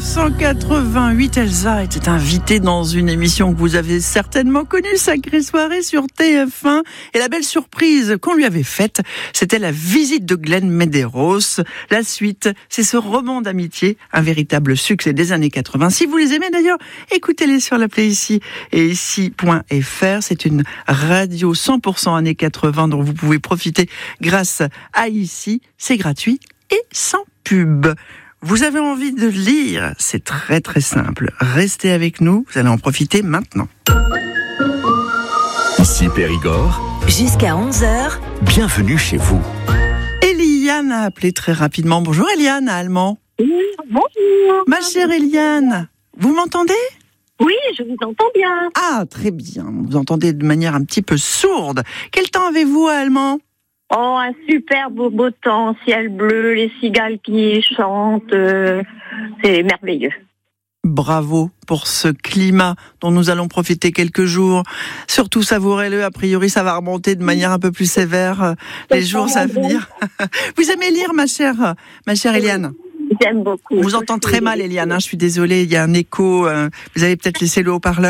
1988, Elsa était invitée dans une émission que vous avez certainement connue, Sacrée Soirée sur TF1. Et la belle surprise qu'on lui avait faite, c'était la visite de Glenn Medeiros. La suite, c'est ce roman d'amitié, un véritable succès des années 80. Si vous les aimez d'ailleurs, écoutez-les sur l'appli ici et ici.fr. C'est une radio 100% années 80 dont vous pouvez profiter grâce à ici. C'est gratuit et sans pub. Vous avez envie de lire, c'est très très simple. Restez avec nous, vous allez en profiter maintenant. Ici Périgord. Jusqu'à 11h. Bienvenue chez vous. Eliane a appelé très rapidement. Bonjour Eliane, à Allemand. Oui, bonjour. Ma chère Eliane, vous m'entendez ? Oui, je vous entends bien. Ah, très bien. Vous entendez de manière un petit peu sourde. Quel temps avez-vous à Allemand ? Oh, un super beau temps, ciel bleu, les cigales qui chantent, c'est merveilleux. Bravo pour ce climat dont nous allons profiter quelques jours. Surtout savourez-le, a priori ça va remonter de manière un peu plus sévère les jours à venir. Vous aimez lire, ma chère Eliane ? J'aime beaucoup. On vous entend très mal, Eliane, je suis désolée, il y a un écho. Vous avez peut-être laissé le haut-parleur ?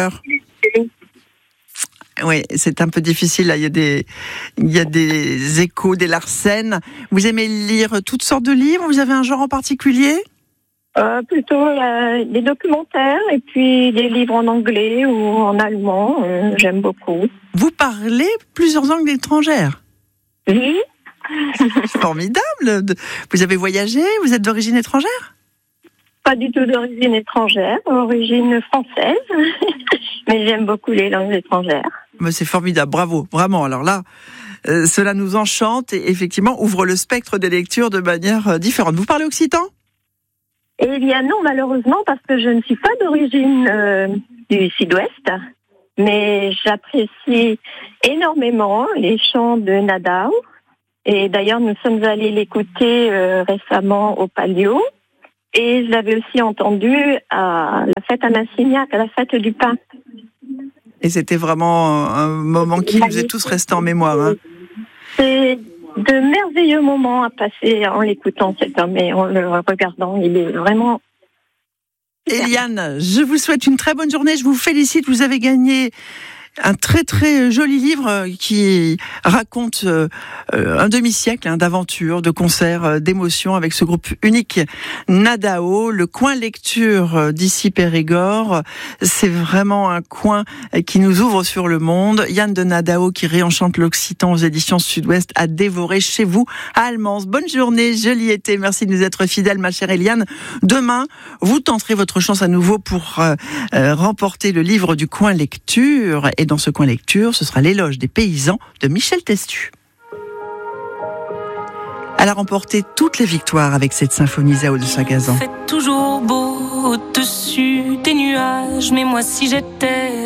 Oui, c'est un peu difficile. Là. Il y a des échos, des larcènes. Vous aimez lire toutes sortes de livres ? Vous avez un genre en particulier ? Plutôt des documentaires et puis des livres en anglais ou en allemand. J'aime beaucoup. Vous parlez plusieurs langues étrangères ? Oui. Formidable. Vous avez voyagé ? Vous êtes d'origine étrangère ? Pas du tout d'origine étrangère, origine française. Mais j'aime beaucoup les langues étrangères. Mais c'est formidable, bravo, vraiment. Alors là, cela nous enchante et effectivement ouvre le spectre des lectures de manière différente. Vous parlez occitan ? Eh bien non, malheureusement, parce que je ne suis pas d'origine du sud-ouest, mais j'apprécie énormément les chants de Nadao. Et d'ailleurs, nous sommes allés l'écouter récemment au Palio. Et je l'avais aussi entendu à la fête à Massignac, à la fête du pain. Et c'était vraiment un moment qui nous est tous resté en mémoire. Hein. C'est de merveilleux moments à passer en l'écoutant, cet homme, et en le regardant. Il est vraiment... Eliane, je vous souhaite une très bonne journée. Je vous félicite. Vous avez gagné un très très joli livre qui raconte un demi-siècle d'aventures, de concerts, d'émotions avec ce groupe unique Nadao. Le coin lecture d'ici Périgord, c'est vraiment un coin qui nous ouvre sur le monde. Yann de Nadao qui réenchante l'Occitan aux éditions Sud-Ouest à dévorer chez vous à Almans. Bonne journée, joli été. Merci de nous être fidèles, ma chère Eliane. Demain, vous tenterez votre chance à nouveau pour remporter le livre du coin lecture. Et dans ce coin lecture, ce sera l'éloge des paysans de Michel Testu. Elle a remporté toutes les victoires avec cette symphonie Zao de Sagazan. Il fait toujours beau au-dessus des nuages, mais moi si j'étais